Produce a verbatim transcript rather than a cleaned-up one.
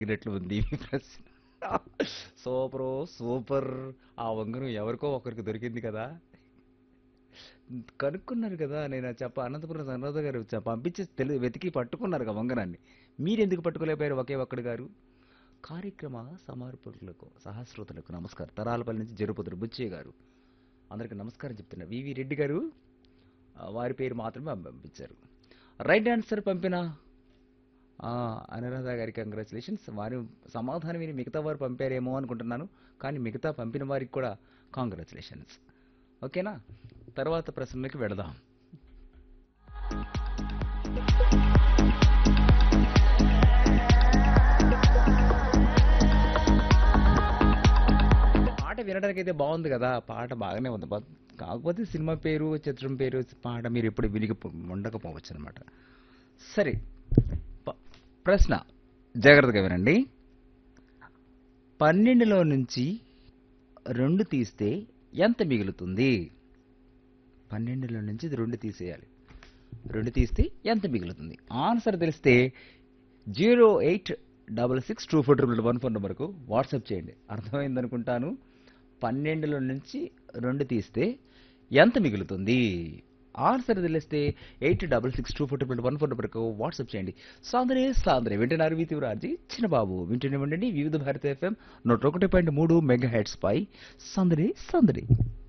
అడిగినట్లు ఉంది మీ ప్రశ్న. Super super. ఆ ఉంగరం ఎవరికో ఒకరికి దొరికింది కదా. కనుక్కున్నారు కదా. నేను అది చెప్ప అనంతపురం సనోద గారు చ- పంపించి తెలు వెతికి పట్టుకున్నారు కదా ఉంగరాన్ని. మీరెందుకు పట్టుకోలేకపోయారు ఒకే ఒక్కడు గారు? కార్యక్రమ సమర్పకులకు సహస్రోతులకు నమస్కారం. తరాలపల్లి నుంచి జరుపుతురు బుచ్చయ్య గారు అందరికి నమస్కారం చెప్తున్నారు. వివి రెడ్డి గారు ఆ, వారి పేరు మాత్రమే పంపించారు. రైట్ ఆన్సర్ పంపిన ఆ, అనురాధ గారికి కంగ్రాచులేషన్స్. వారి సమాధానం విని మిగతా వారు పంపారేమో అనుకుంటున్నాను, కానీ మిగతా పంపిన వారికి కూడా కాంగ్రాచులేషన్స్. ఓకేనా, తర్వాత ప్రశ్నలకు వెళదాం. పాట వినడానికి అయితే బాగుంది కదా, పాట బాగానే ఉంది. బట్ కాకపోతే సినిమా పేరు చిత్రం పేరు పాట మీరు ఎప్పుడు వినిగి ఉండకపోవచ్చు అనమాట. సరే, ప- ప్రశ్న జాగ్రత్తగా వినండి. పన్నెండులో నుంచి రెండు తీస్తే ఎంత మిగులుతుంది? పన్నెండులో నుంచి ఇది రెండు తీసేయాలి. రెండు తీస్తే ఎంత మిగులుతుంది? ఆన్సర్ తెలిస్తే zero eight double six two four triple one four నెంబర్కు వాట్సాప్ చేయండి. అర్థమైంది అనుకుంటాను. పన్నెండులో నుంచి రెండు తీస్తే ఎంత మిగులుతుంది? ఆన్సర్ తెలిస్తే eight double six two four triple one four నెంబర్కు వాట్సాప్ చేయండి. సాంద్రే సాంద్రే వింటున్నారు మీ తీవ్రార్జీ చిన్నబాబు. వింటూనే ఉండండి వివిధ భారత ఎఫ్ఎం నూట ఒకటి పాయింట్ మూడు మెగా హెడ్స్ పై సందడి సందడి.